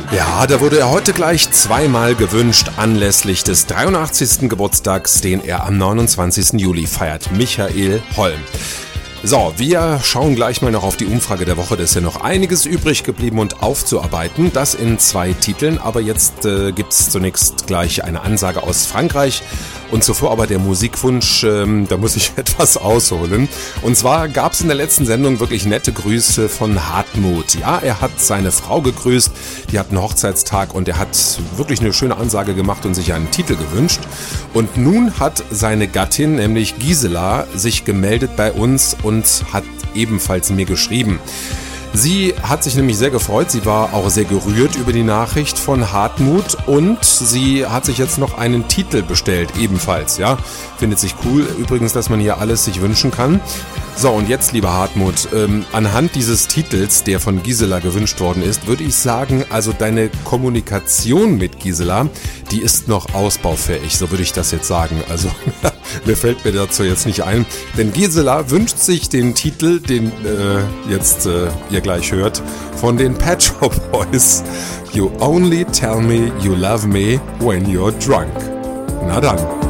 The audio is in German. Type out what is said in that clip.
Ja, da wurde er heute gleich zweimal gewünscht anlässlich des 83. Geburtstags, den er am 29. Juli feiert. Michael Holm. So, wir schauen gleich mal noch auf die Umfrage der Woche. Da ist ja noch einiges übrig geblieben und aufzuarbeiten. Das in 2 Titeln, aber jetzt gibt's zunächst gleich eine Ansage aus Frankreich. Und zuvor aber der Musikwunsch, da muss ich etwas ausholen. Und zwar gab's in der letzten Sendung wirklich nette Grüße von Hartmut. Ja, er hat seine Frau gegrüßt, die hat einen Hochzeitstag und er hat wirklich eine schöne Ansage gemacht und sich einen Titel gewünscht. Und nun hat seine Gattin, nämlich Gisela, sich gemeldet bei uns und hat ebenfalls mir geschrieben. Sie hat sich nämlich sehr gefreut, sie war auch sehr gerührt über die Nachricht von Hartmut und sie hat sich jetzt noch einen Titel bestellt, ebenfalls, ja. Findet sich cool, übrigens, dass man hier alles sich wünschen kann. So, und jetzt, lieber Hartmut, anhand dieses Titels, der von Gisela gewünscht worden ist, würde ich sagen, also deine Kommunikation mit Gisela, die ist noch ausbaufähig, so würde ich das jetzt sagen. Also, mir fällt mir dazu jetzt nicht ein, denn Gisela wünscht sich den Titel, den ihr gleich hört, von den Pet Shop Boys. You only tell me you love me when you're drunk. Na dann.